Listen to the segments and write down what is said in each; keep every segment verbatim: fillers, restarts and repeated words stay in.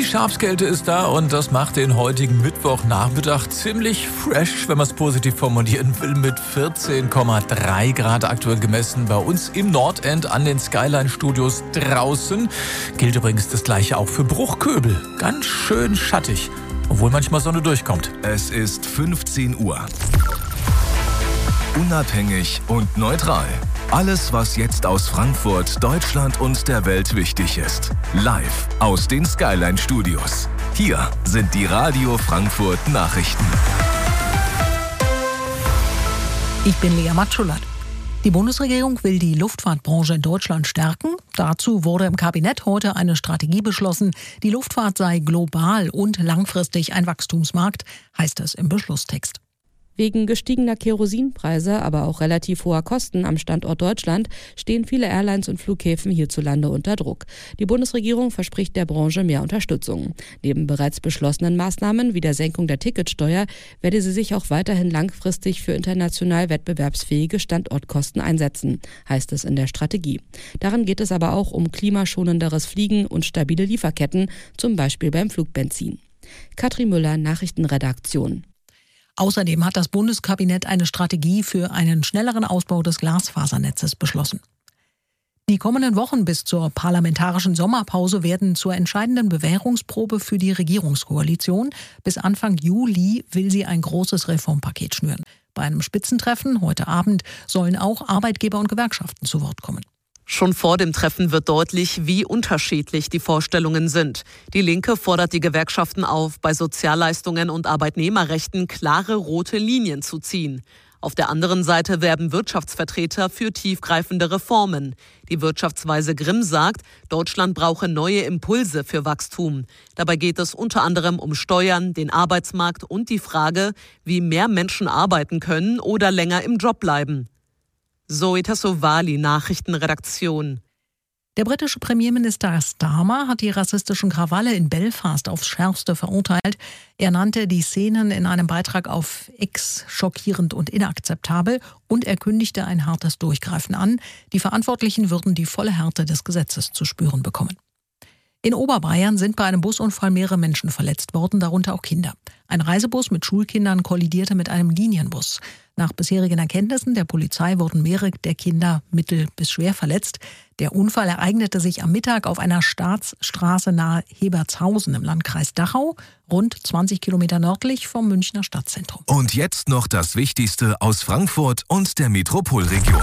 Schafskälte ist da und das macht den heutigen Mittwochnachmittag ziemlich fresh, wenn man es positiv formulieren will, mit vierzehn Komma drei Grad aktuell gemessen bei uns im Nordend an den Skyline-Studios draußen. Gilt übrigens das Gleiche auch für Bruchköbel. Ganz schön schattig, obwohl manchmal Sonne durchkommt. Es ist fünfzehn Uhr. Unabhängig und neutral. Alles, was jetzt aus Frankfurt, Deutschland und der Welt wichtig ist. Live aus den Skyline Studios. Hier sind die Radio Frankfurt Nachrichten. Ich bin Lea Matschulat. Die Bundesregierung will die Luftfahrtbranche in Deutschland stärken. Dazu wurde im Kabinett heute eine Strategie beschlossen. Die Luftfahrt sei global und langfristig ein Wachstumsmarkt, heißt es im Beschlusstext. Wegen gestiegener Kerosinpreise, aber auch relativ hoher Kosten am Standort Deutschland stehen viele Airlines und Flughäfen hierzulande unter Druck. Die Bundesregierung verspricht der Branche mehr Unterstützung. Neben bereits beschlossenen Maßnahmen wie der Senkung der Ticketsteuer werde sie sich auch weiterhin langfristig für international wettbewerbsfähige Standortkosten einsetzen, heißt es in der Strategie. Darin geht es aber auch um klimaschonenderes Fliegen und stabile Lieferketten, zum Beispiel beim Flugbenzin. Katrin Müller, Nachrichtenredaktion. Außerdem hat das Bundeskabinett eine Strategie für einen schnelleren Ausbau des Glasfasernetzes beschlossen. Die kommenden Wochen bis zur parlamentarischen Sommerpause werden zur entscheidenden Bewährungsprobe für die Regierungskoalition. Bis Anfang Juli will sie ein großes Reformpaket schnüren. Bei einem Spitzentreffen heute Abend sollen auch Arbeitgeber und Gewerkschaften zu Wort kommen. Schon vor dem Treffen wird deutlich, wie unterschiedlich die Vorstellungen sind. Die Linke fordert die Gewerkschaften auf, bei Sozialleistungen und Arbeitnehmerrechten klare rote Linien zu ziehen. Auf der anderen Seite werben Wirtschaftsvertreter für tiefgreifende Reformen. Die Wirtschaftsweise Grimm sagt, Deutschland brauche neue Impulse für Wachstum. Dabei geht es unter anderem um Steuern, den Arbeitsmarkt und die Frage, wie mehr Menschen arbeiten können oder länger im Job bleiben. Zoe Tassovali, Nachrichtenredaktion. Der britische Premierminister Starmer hat die rassistischen Krawalle in Belfast aufs Schärfste verurteilt. Er nannte die Szenen in einem Beitrag auf X schockierend und inakzeptabel und er kündigte ein hartes Durchgreifen an. Die Verantwortlichen würden die volle Härte des Gesetzes zu spüren bekommen. In Oberbayern sind bei einem Busunfall mehrere Menschen verletzt worden, darunter auch Kinder. Ein Reisebus mit Schulkindern kollidierte mit einem Linienbus. Nach bisherigen Erkenntnissen der Polizei wurden mehrere der Kinder mittel- bis schwer verletzt. Der Unfall ereignete sich am Mittag auf einer Staatsstraße nahe Hebertshausen im Landkreis Dachau, rund zwanzig Kilometer nördlich vom Münchner Stadtzentrum. Und jetzt noch das Wichtigste aus Frankfurt und der Metropolregion.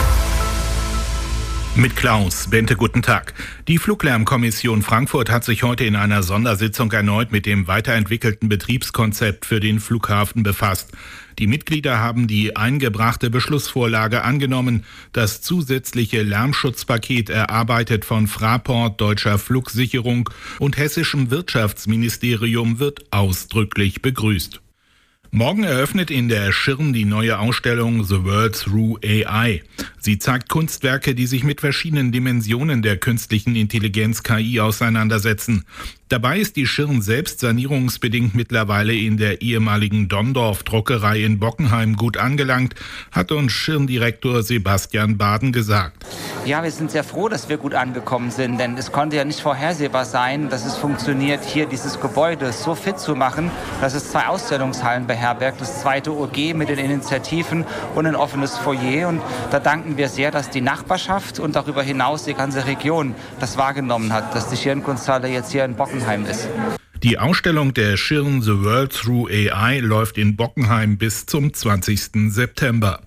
Mit Klaus Bente, guten Tag. Die Fluglärmkommission Frankfurt hat sich heute in einer Sondersitzung erneut mit dem weiterentwickelten Betriebskonzept für den Flughafen befasst. Die Mitglieder haben die eingebrachte Beschlussvorlage angenommen. Das zusätzliche Lärmschutzpaket, erarbeitet von Fraport, Deutscher Flugsicherung und Hessischem Wirtschaftsministerium, wird ausdrücklich begrüßt. Morgen eröffnet in der Schirn die neue Ausstellung The World Through A I. Sie zeigt Kunstwerke, die sich mit verschiedenen Dimensionen der künstlichen Intelligenz K I auseinandersetzen. Dabei ist die Schirn selbst sanierungsbedingt mittlerweile in der ehemaligen Dondorf-Druckerei in Bockenheim gut angelangt, hat uns Schirndirektor Sebastian Baden gesagt. Ja, wir sind sehr froh, dass wir gut angekommen sind, denn es konnte ja nicht vorhersehbar sein, dass es funktioniert, hier dieses Gebäude so fit zu machen, dass es zwei Ausstellungshallen beherbergt, das zweite O G mit den Initiativen und ein offenes Foyer. Und da danken wir sehr, dass die Nachbarschaft und darüber hinaus die ganze Region das wahrgenommen hat, dass die Schirnkunsthalle jetzt hier in Bockenheim ist. Die Ausstellung der Schirn The World Through A I läuft in Bockenheim bis zum zwanzigsten September.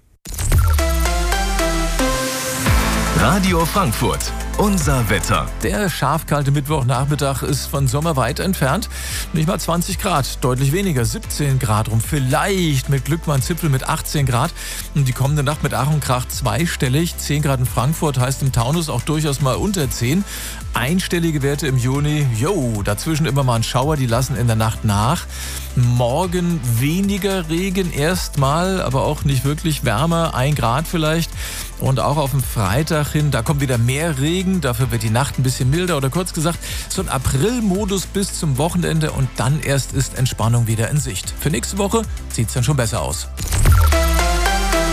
Radio Frankfurt, unser Wetter. Der scharfkalte Mittwochnachmittag ist von Sommer weit entfernt. Nicht mal zwanzig Grad, deutlich weniger, siebzehn Grad rum. Vielleicht mit Glück mal ein Zipfel mit achtzehn Grad. Und die kommende Nacht mit Ach und Krach zweistellig. zehn Grad in Frankfurt heißt im Taunus auch durchaus mal unter zehn. Einstellige Werte im Juni, jo, dazwischen immer mal ein Schauer, die lassen in der Nacht nach. Morgen weniger Regen erstmal, aber auch nicht wirklich wärmer, ein Grad vielleicht. Und auch auf den Freitag hin, da kommt wieder mehr Regen, dafür wird die Nacht ein bisschen milder oder kurz gesagt so ein April-Modus bis zum Wochenende und dann erst ist Entspannung wieder in Sicht. Für nächste Woche sieht es dann schon besser aus.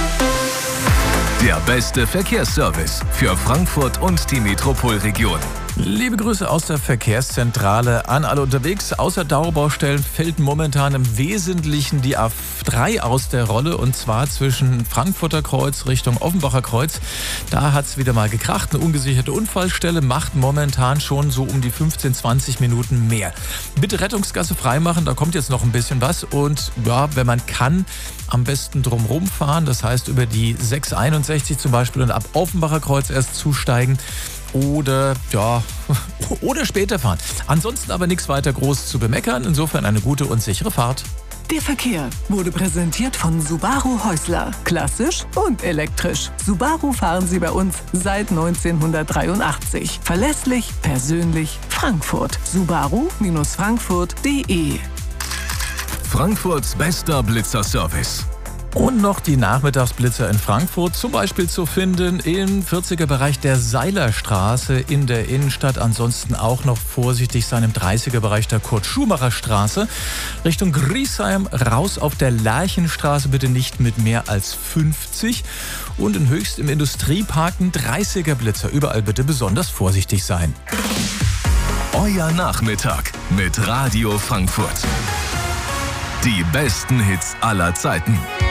Der beste Verkehrsservice für Frankfurt und die Metropolregion. Liebe Grüße aus der Verkehrszentrale an alle unterwegs. Außer Dauerbaustellen fällt momentan im Wesentlichen die A drei aus der Rolle, und zwar zwischen Frankfurter Kreuz Richtung Offenbacher Kreuz. Da hat es wieder mal gekracht. Eine ungesicherte Unfallstelle macht momentan schon so um die fünfzehn, zwanzig Minuten mehr. Bitte Rettungsgasse freimachen, da kommt jetzt noch ein bisschen was. Und ja, wenn man kann, am besten drumherum fahren. Das heißt über die sechs einundsechzig zum Beispiel und ab Offenbacher Kreuz erst zusteigen. Oder, ja, oder später fahren. Ansonsten aber nichts weiter groß zu bemeckern. Insofern eine gute und sichere Fahrt. Der Verkehr wurde präsentiert von Subaru Häusler. Klassisch und elektrisch. Subaru fahren Sie bei uns seit neunzehnhundertdreiundachtzig. Verlässlich, persönlich, Frankfurt. Subaru Frankfurt punkt de. Frankfurts bester Blitzerservice. Und noch die Nachmittagsblitzer in Frankfurt, zum Beispiel zu finden im vierziger Bereich der Seilerstraße in der Innenstadt. Ansonsten auch noch vorsichtig sein im dreißiger Bereich der Kurt-Schumacher-Straße. Richtung Griesheim raus auf der Lerchenstraße bitte nicht mit mehr als fünfzig. Und in Höchst im Industriepark ein dreißiger Blitzer. Überall bitte besonders vorsichtig sein. Euer Nachmittag mit Radio Frankfurt. Die besten Hits aller Zeiten.